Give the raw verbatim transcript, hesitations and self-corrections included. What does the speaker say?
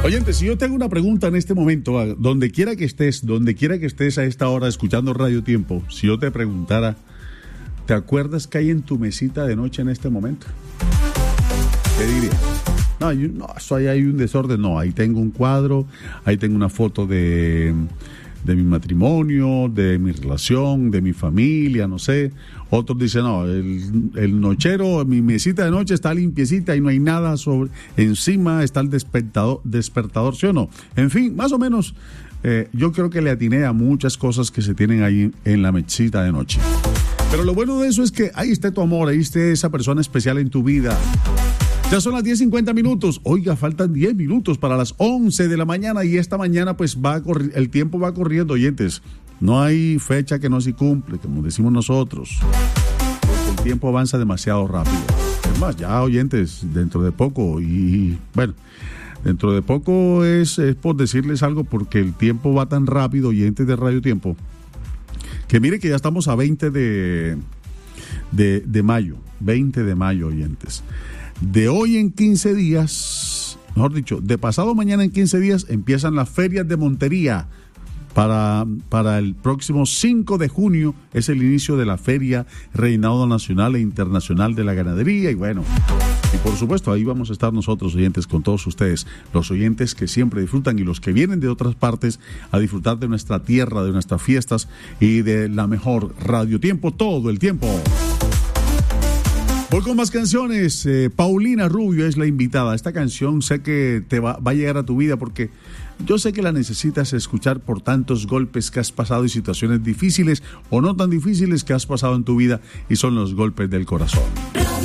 Oyentes, si yo te hago una pregunta en este momento, a donde quiera que estés, donde quiera que estés a esta hora escuchando Radio Tiempo, si yo te preguntara, ¿te acuerdas qué hay en tu mesita de noche en este momento? ¿Qué dirías? No, yo, no, eso ahí hay un desorden. No, ahí tengo un cuadro, ahí tengo una foto de, de mi matrimonio, de mi relación, de mi familia, no sé. Otros dicen, no, el, el nochero, mi mesita de noche está limpiecita y no hay nada sobre, encima está el despertador, despertador, ¿sí o no? En fin, más o menos, eh, yo creo que le atiné a muchas cosas que se tienen ahí en la mesita de noche. Pero lo bueno de eso es que ahí esté tu amor, ahí esté esa persona especial en tu vida. Ya son las diez cincuenta minutos. Oiga, faltan diez minutos para las once de la mañana y esta mañana pues va a correr, el tiempo va corriendo, oyentes. No hay fecha que no se cumple, como decimos nosotros. Porque el tiempo avanza demasiado rápido. Es más, ya, oyentes, dentro de poco y bueno, dentro de poco es, es por decirles algo porque el tiempo va tan rápido, oyentes de Radio Tiempo, que mire que ya estamos a veinte de, de, de mayo, veinte de mayo, oyentes. De hoy en quince días, mejor dicho, de pasado mañana en quince días empiezan las ferias de Montería. Para, para el próximo cinco de junio es el inicio de la Feria Reinado Nacional e Internacional de la Ganadería. Y bueno, y por supuesto ahí vamos a estar nosotros, oyentes, con todos ustedes, los oyentes que siempre disfrutan y los que vienen de otras partes a disfrutar de nuestra tierra, de nuestras fiestas y de la mejor Radio Tiempo todo el tiempo. Voy con más canciones. eh, Paulina Rubio es la invitada. Esta canción sé que te va, va a llegar a tu vida porque yo sé que la necesitas escuchar por tantos golpes que has pasado y situaciones difíciles o no tan difíciles que has pasado en tu vida y son los golpes del corazón.